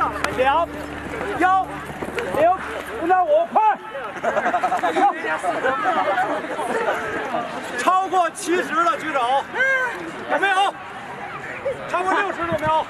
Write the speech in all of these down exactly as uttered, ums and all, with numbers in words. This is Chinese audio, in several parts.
两幺零零点五，快！超过七十的举手，有没有？超过六十的有没有？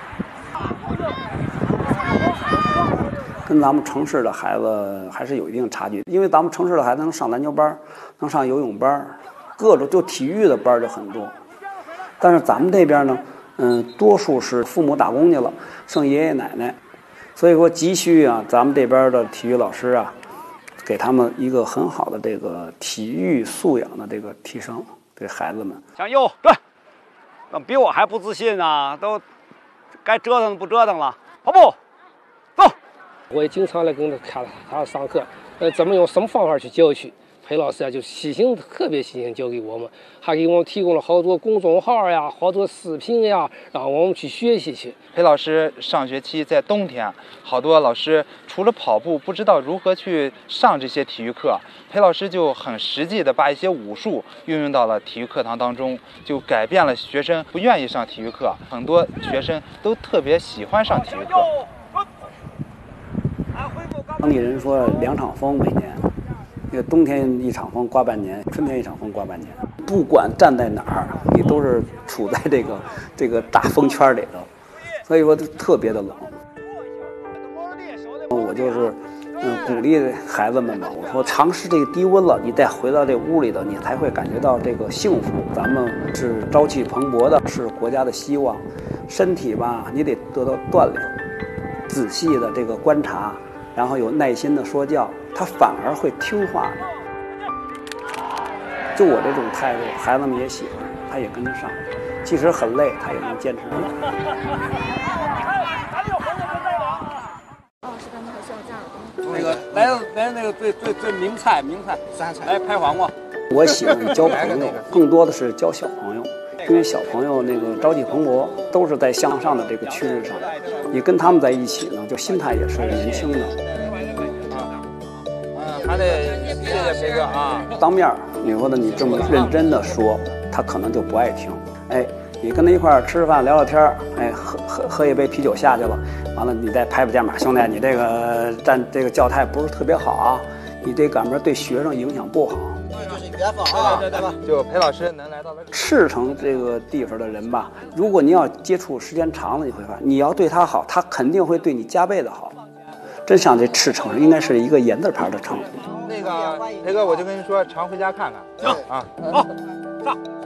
跟咱们城市的孩子还是有一定差距，因为咱们城市的孩子能上篮球班，能上游泳班，各种就体育的班就很多。但是咱们这边呢，嗯，多数是父母打工去了，剩爷爷奶奶，所以说急需啊，咱们这边的体育老师啊，给他们一个很好的这个体育素养的这个提升，给孩子们。 向右转，怎么比我还不自信啊？都该折腾不折腾了，跑步，走。 我也经常来跟他看他上课，呃，怎么用什么方法去教学？裴老师啊，就细心，特别细心教给我们，还给我们提供了好多公众号呀，好多视频呀，让我们去学习去。 裴老师上学期在冬天，好多老师除了跑步，不知道如何去上这些体育课，裴老师就很实际的把一些武术运用到了体育课堂当中，就改变了学生不愿意上体育课，很多学生都特别喜欢上体育课。 当地人说两场风每年，那个冬天一场风刮半年，春天一场风刮半年。不管站在哪儿，你都是处在这个这个大风圈里头，所以说特别的冷。我就是嗯鼓励孩子们吧，我说尝试这个低温了，你再回到这屋里头，你才会感觉到这个幸福。咱们是朝气蓬勃的，是国家的希望。身体吧，你得得到锻炼，仔细的这个观察。然后有耐心的说教，他反而会听话的。就我这种态度，孩子们也喜欢，他也跟着上。即使很累，他也能坚持。 哦，是他们还需要这样的。 那个来来那个最最最名菜名菜三菜来拍黄瓜。 我喜欢交朋友，更多的是交小朋友。因为小朋友那个朝气蓬勃，都是在向上的这个趋势上，你跟他们在一起呢，就心态也是年轻的。 嗯，还得谢谢裴哥啊。 当面你说的你这么认真的说，他可能就不爱听。哎，你跟他一块儿吃饭聊聊天，哎，喝喝喝一杯啤酒下去了，完了你再拍拍肩膀，兄弟，你这个站这个教态不是特别好啊，你这赶明对学生影响不好。 别放啊，对对吧？就裴老师能来到了赤城这个地方的人吧，如果你要接触时间长了，你会发现你要对他好，他肯定会对你加倍的好。真像这赤城应该是一个言字牌的城。 那个裴哥，我就跟你说，常回家看看。 行啊，好，上。